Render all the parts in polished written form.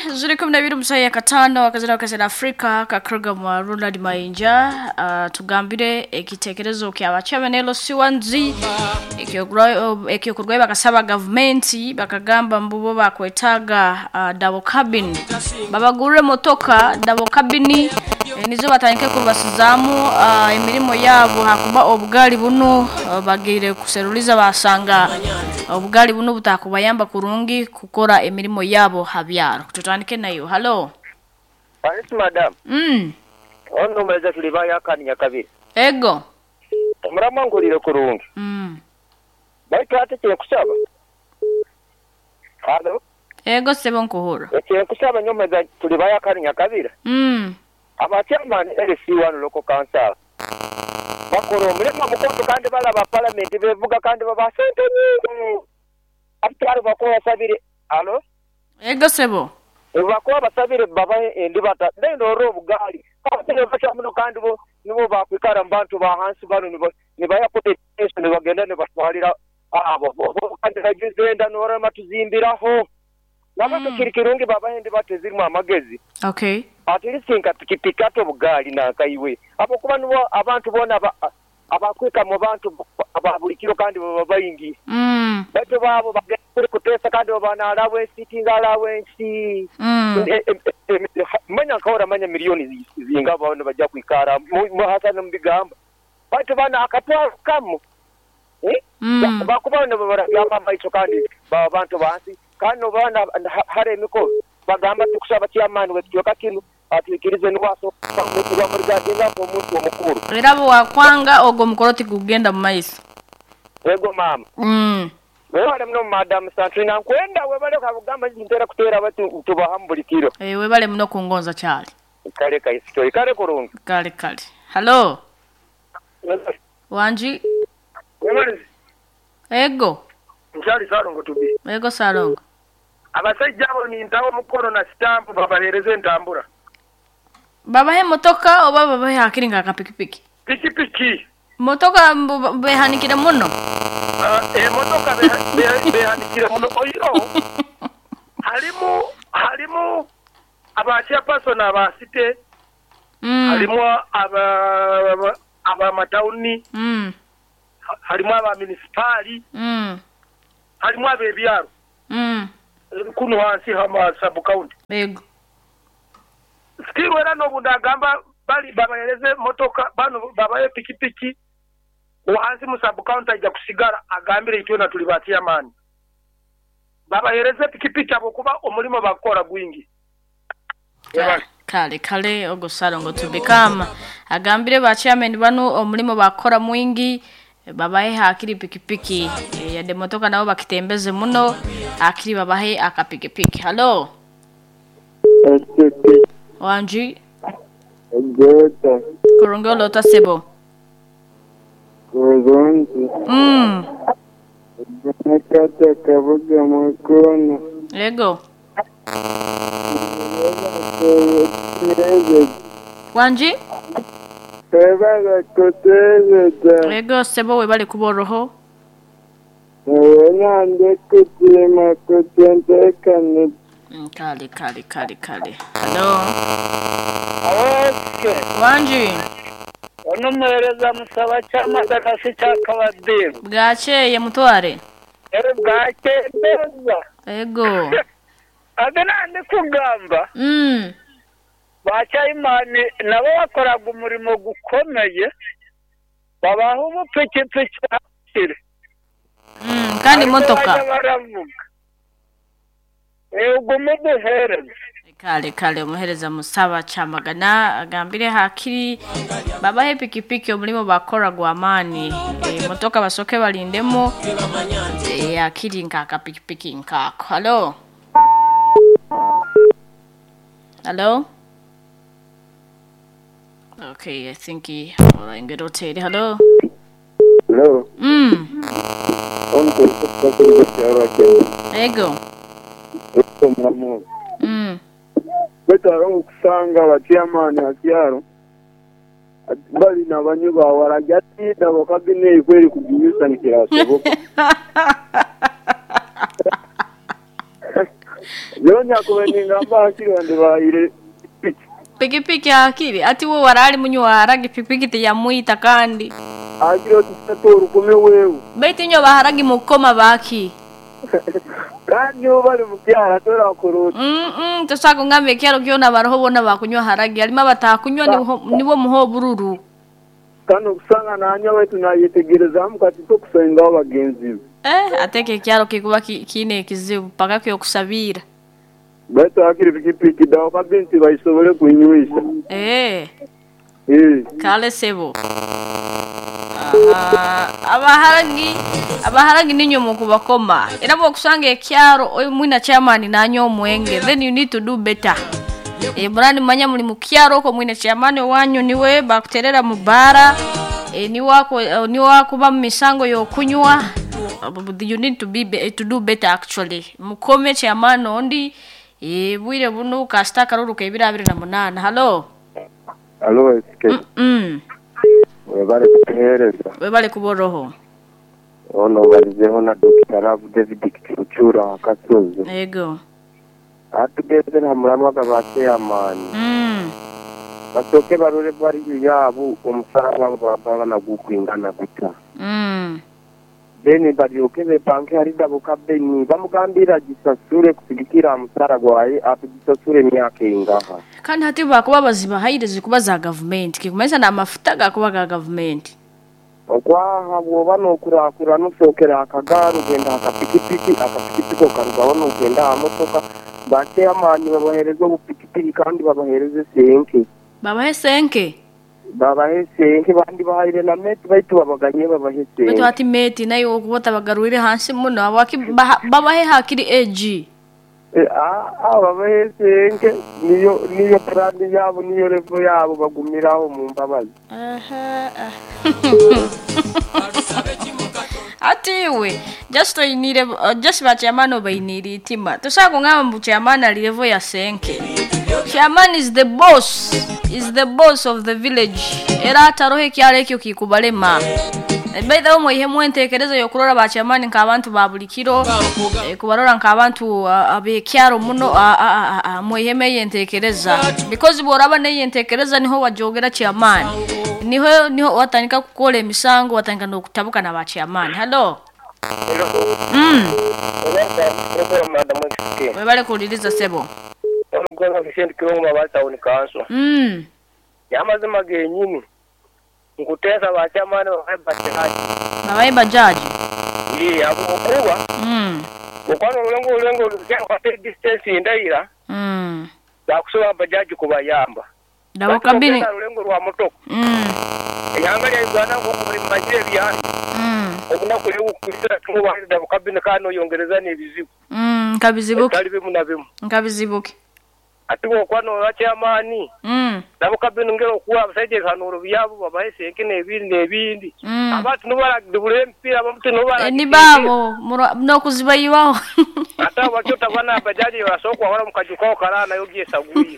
zuri 12 musaya katano akazira kasera Africa kakroga mwa Ronald Mayinja tugambire ekitekerezo ky'abachabanelo siwanzi ekyokurwaye bakasaba government bakagamba mbubo bakwetaga double cabin babagurire motoka double cabin nizo batanyike kubasizamu emirimo yabo hakuba obugali buno bagire kuseruliza basanga obugali buno butakubayamba kurungi kukora emirimo yabo habyaro tutandike nayo. Hello Yes madam. Ono meza tulibaya kanya kabiri. Ego Muramangulire kurungi. Baito ateke kusaba. Hello Ego sebo nkuhura Eke kusaba nyomeza tulibaya kanya kabiri. Abachairman LC1 local council bakoro mulema mukoto kandi bala ba parliament bevuga kandi baba sente nyingi atari bakoya sabire. Hello Ego sebo bakoya basabire baba ndibata ndendo ro bugali kandi bacha muno kandi bo nibo bakwikara mbantu ba hansi bano ni baya protection bagenda ne batwalira abo kandi ragizenda nora matuzimbiraho nabako kirikirungi baba ndibatezirimo amagezi. Okay Atirisinga pikipikato bugali na kaiwe abo kuba nubo abantu bona abakwika mu bantu ababulikiro kandi babayingi bato babo bagere kutesa kandi bana alawe sitting alawe nsi manya kora manya milioni zinga bano bajja kwikara mu hasana mbigamba bato bana akatwa kamu bakubana babara yamba ito kandi abantu bansi kandi bana hare miko bagamba tukusaba cyamani wetuyoka kinu atikirize nwaso bamutuba muri gatinga ko muntu omukuru erabo wakwanga ogo mukoroti kugenda mu maiso. Ego mama wewe mno madam Santrina kwenda webale kagamba ntera kutera batu tubahambulikiro webale mno kungonza cyali kale kai story kale kurungi kale. Hello Wanji webale Ego njali salongo tubi Ego salongo abasajja abo ni ntawo mukono na stamp babahereze ntambura baba he motoka oba baba he akiringa akapikipiki pikipiki motoka behanikire muno motoka behanikire muno oyo halimu abacha person abasite halimu aba matauni halimu aba municipali halimu abebyaro kuno hansi hama sub county Ego still wera no bundagamba bali babayeleze motoka bano babaye pikipiki hansi mu sub county ajja kusigara agambire itona tulibatia mani babayeleze pikipiki abo kuba omulimo bakora gwingi kale ogo salongo tubikama agambire ba chairman bano omulimo bakora mwingi babaye hakiri pikipiki ya demotoka nabo bakitembeze muno akiri babahe akapikipiki. Hello Wanji Gota Kurongolo tasebo Kurungi Nakata kabuga mukono Ego Wanji Sebala koteza Ego sebo webale kuboroho Nande kutima kutentekane Kale. Hello okay Wanji ono mwereza musaba chama dakasi chakabadde bwakeye mutware bwake beza Ego agana ndi kugamba bachaimani nabo bakoraga umurimo gukomeye babaho ubupikipiki akire kandi motoka baravuga ubwo muduhereza kale umuhereza musaba chamagana agambire hakiri babahe pikipiki omulimo bakora gwamani motoka basoke balindemo akiri nkaka pikipiki nkako. Hello Okay, I think he rotate. Hello Ego Betaro kusanga abachairman akyaro bali nabanyuba warajati nabo kabine kweli kujinyusa nikirasoboka Yonya kubeninga mbaki wande baire. Pikipiki akiri ati wo warali munywa haragi pikipiki te yamuita kandi. Akiro tutatoru kume wewe. Beti nyo baharagi mukoma baki. Kandi bali mukyara tora kuruta. Tosako ngambe kyaro kyona baroho bona bakunywa haragi alima batakunywa nibo muho bururu. Kano kusanga nanya wetu nayitegereza mukati to kusenga abagenzi. Ateke kyaro kikuba kine kizibu paka kyo kusabira. Beto akiri pikipiki dawo kabinti bayisobole kunywisha. Kale sebo. Abaharagi ninyo mukubakoma. Erabo kusanga ekyaro oyo mwina chairman nanyo omwenge. Then you need to do better. Brani manya muli mukyaro ko mwina chairman wanyu niwe bakuterera mubara. Ni wako ba misango yo kunywa. You need to do better actually. Mukome chairman ondi bwire bunu kasta karuru ke 2008. Hello. Hello SK. Webale kuhereza. Webale kuboroho. Ono balizeho na Dr. Ravu David Kichura wakasoze. Yego. Atugeze na muramwa gabate amani. Basoke barore bari yabo umusaraba baba na gukwingana guta. Beni bari okebe banke hari dabo kabeni bamugambira gisasure kusigikira umusara gwaye apigisasure myaka ingaha. Kandi hati bakuba baziba hayireze kubaza government kikumeza na mafuta gakuba ga government. Okwa habo bano kurakura nusokera akagaru genda akapikipiki ko karuga bano genda amotoka bate amani babahereza ubupikipiki kandi babahereze senke. Babahe senke bandi bahire na meti baitu babaganye babahe senke. Beto ati meti nayo kubota bagarurire hansi muno abaki babahe hakiri AG. Babahe senke niyo brandi yabo niyo revo yabo bagumiraho mu mbabazi. Atiwe just bachamano bainiri tima tosako ngamba mbuchamana level ya senke. Chairman is the boss of the village. Era tarohe kyale kyo kikubalema. Baida omo ihe mwentekereza yo kurora bachamani nkabantu babulikiro kubarora nkabantu abekyaro muno mo iheme yentekereza because boraba ne yentekereza niho wajogera chairman. Niho watanika kukole emisango watanika no kutabuka na bachamani. Hello. Webale kuliriza sebo. Ngono Vincent Kirungu mabata unikanso. Yamaze magenyini. Nguteza bachamana babaye bajaji. Abo kuba. Ukwano ulengo kwa distance indaira. Bakusoba bajaji kubayamba. Dawo kabini ulengo rwa motoko. Yangali ayigwana ngo muri majire byari. Okuna kuri ukwisira tuwa dawo kabini kano yongereza nebizibu. Kabizibuke. Kali bimu na bimu. Kabizibuke. Atiwo kwano wacyamani nabo kabino ngero kuwa basaje kanuro byabo babahese ekene ebindi abantu nubaragdubule mpira bamutu nubara ni babo no kuzibayiwaho ata bacyota bana bajaje basokwa hora mukajuko karana yogiye saguye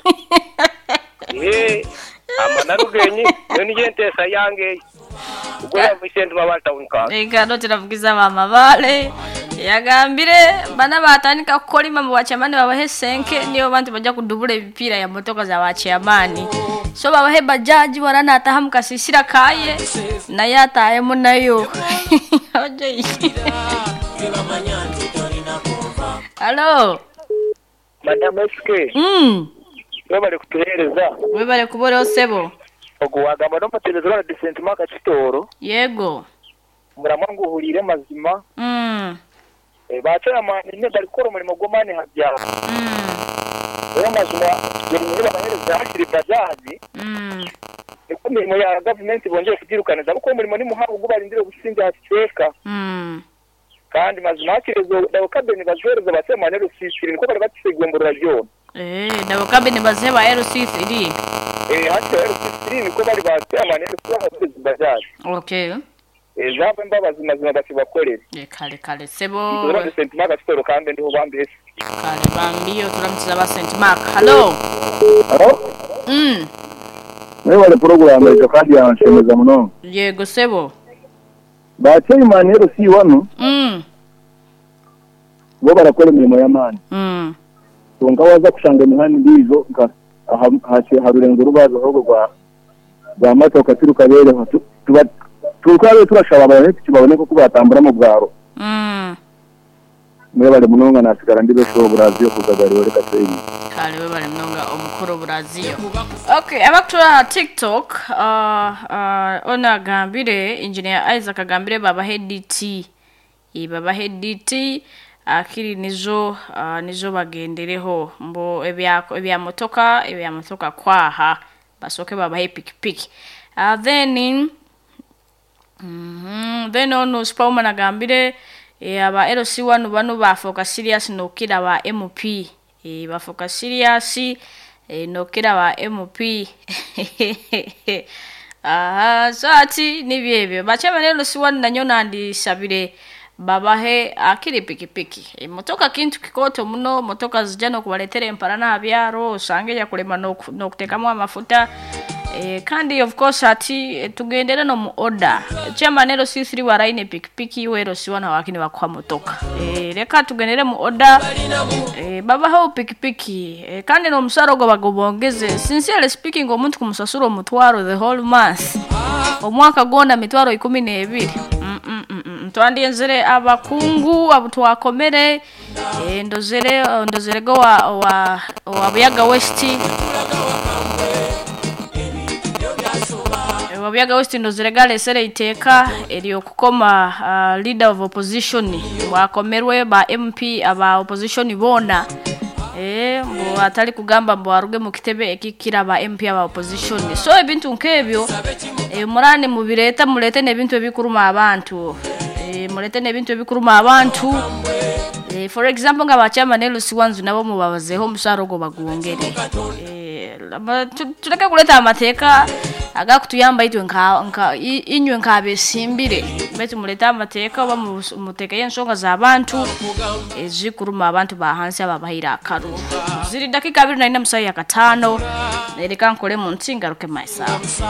amana rugenyi ni yentesa yange ukora Vincent mabata unka ega tiravugiza mama bale yagambire bana batanika kukolima mu bachamani babahe senke niyo bantu bajya kudubura ibipira ya motoka za bachamani so babahe bajaji warana atahamka sisira kaye na yataye munayo oje Hello Madam SK webale kutuhereza webale kubore sebo ogwaga madompa televiziyo Decent Market Store yego muramangu hulire mazima bachamani ne bari kora umurimo gomane habyara Era mazima yemwe bahereza hakiri bajaji niko mirimo ya government bongeye kugirukana kuko umurimo ni muhango ngo barindire gusinja haseka kandi mazima hakirezo dawo kabeni bazwereza bachamani rusisiri niko bari batisegomborera ryo dawo kabeni bazeba rusisiri hakiri rusisiri niko bari bachamani rusisiri bajaji okay Zaba mbabazi mazima bakibakorera. Kale sebo. Ura St. Mark Store kandi ndiho bambese. Kale bambiyo turamutiza ba St. Mark. Hello. Wewe wale program ya kandi yanshemeza muno. Yego sebo. Bache imanero si wano. Bo barakora imirimo y'amani. tunga waza kushanga muhani ndizo harurengo rubazo ahubwo rwa matoka turukabere tukabe turashaba abantu kibabone ko kubatambura mu bwaro mwe bale munonga nasigara ndibesho Brazil kuzagari reka tseyi kale we bale munonga omukoro Brazil. Okay, abaktura TikTok ona gambire engineer Isaac agambire baba HDT baba HDT akiri nizo bagendereho mbo ebya motoka kwaha basoke baba pikipiki then ono Spauman nagambire aba LC1 bano ba focus serious no kira ba MP ba focus serious no kira ba MP so ati nibyebyo bachama LC1 nanyo nandi sabire babahe akiri pikipiki motoka kintu kikoto muno motoka zijano kubaletera empara na byaro usange ya kulema no kutekamo amafuta kandi of course ati tugendera no mu order chairman LC3 waraine pikipiki we LC1 wakini bakwa motoka reka tugendere mu order babaho pikipiki kandi no musarogo bagobongeze sincerely speaking omuntu kumusasuro mutwaro the whole month omwaka gonda mitwaro 12 twandiyenzere abakungu abutwakomere ndozere go wa Buyaga West Buyaga West ndozere gale sere iteka eriyo kukoma leader of opposition wakomerwe ba MP aba opposition bona mbo atali kugamba mbo aruge mu kitebe ekikira ba MP aba opposition so ebintu nkebyo murane mubireta mulete nebintu ebikuruma abantu mulete nebintu ebikuruma abantu for example ngabachama LC1 nabo mubabazeho musarogo bagongere tuleka kuleta amateka agakutuyamba itwe inywe nkabesimbire betu muleta amateka ba muteka yensonga za abantu ezikuruma abantu bahansi ababahira akaru ziri dakika 24 musayi ya 5 nereka nkole mu ntingaruke myself.